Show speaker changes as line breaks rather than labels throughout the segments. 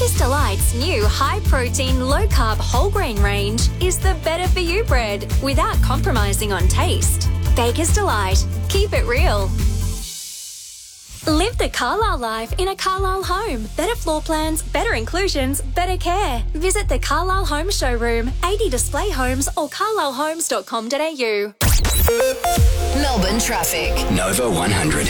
Baker's Delight's new high-protein, low-carb whole grain range is the better for you bread without compromising on taste. Baker's Delight. Keep it real. Live the Carlisle life in a Carlisle home. Better floor plans, better inclusions, better care. Visit the Carlisle Home Showroom, 80 Display Homes or carlislehomes.com.au.
Melbourne traffic.
Nova 100.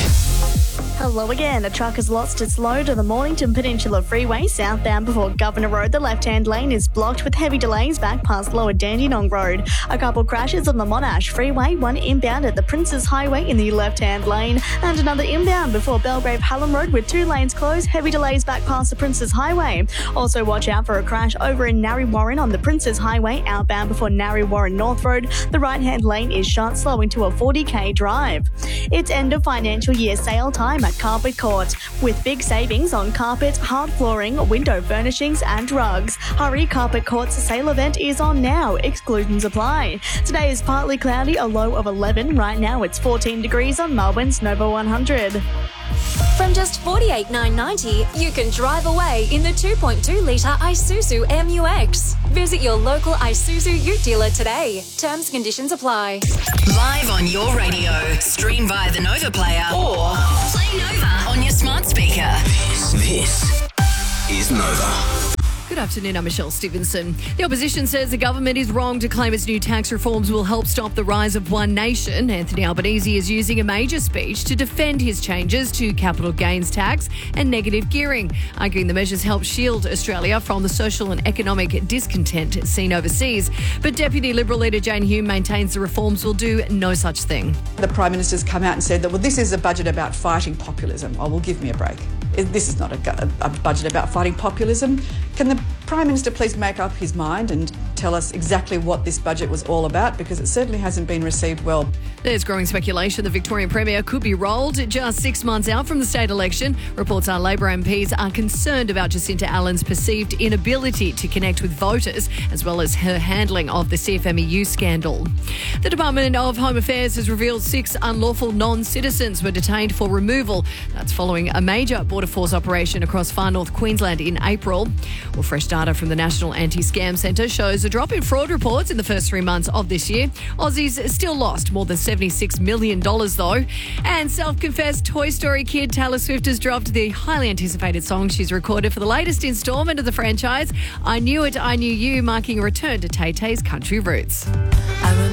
Hello again. A truck has lost its load on the Mornington Peninsula Freeway southbound before Governor Road. The left-hand lane is blocked with heavy delays back past Lower Dandenong Road. A couple crashes on the Monash Freeway, one inbound at the Princes Highway in the left-hand lane and another inbound before Belgrave Hallam Road with 2 lanes closed. Heavy delays back past the Princes Highway. Also watch out for a crash over in Narre Warren on the Princes Highway outbound before Narre Warren North Road. The right-hand lane is shut, slowing to a 40k drive. It's end of financial year sale time at Carpet Court, with big savings on carpet, hard flooring, window furnishings and rugs. Hurry, Carpet Court's sale event is on now. Exclusions apply. Today is partly cloudy, a low of 11. Right now it's 14 degrees on Melbourne's Nova 100.
From just $48,990, you can drive away in the 2.2-litre Isuzu MU-X. Visit your local Isuzu Ute dealer today. Terms and conditions apply.
Live on your radio. Stream via the Nova player or play Nova on your smart speaker.
This is Nova.
Good afternoon, I'm Michelle Stevenson. The opposition says the government is wrong to claim its new tax reforms will help stop the rise of One Nation. Anthony Albanese is using a major speech to defend his changes to capital gains tax and negative gearing, arguing the measures help shield Australia from the social and economic discontent seen overseas. But Deputy Liberal leader Jane Hume maintains the reforms will do no such thing.
The Prime Minister's come out and said that, well, this is a budget about fighting populism. Oh, well, give me a break. This is not a budget about fighting populism. Can the Prime Minister please make up his mind and tell us exactly what this budget was all about, because it certainly hasn't been received well.
There's growing speculation the Victorian Premier could be rolled just 6 months out from the state election. Reports are Labor MPs are concerned about Jacinta Allen's perceived inability to connect with voters, as well as her handling of the CFMEU scandal. The Department of Home Affairs has revealed 6 unlawful non-citizens were detained for removal. That's following a major Border Force operation across far north Queensland in April. Well, fresh data from the National Anti-Scam Centre shows a drop in fraud reports in the first 3 months of this year. Aussies still lost more than $76 million though. And self-confessed Toy Story kid Taylor Swift has dropped the highly anticipated song she's recorded for the latest instalment of the franchise, I Knew It, I Knew You, marking a return to Tay-Tay's country roots.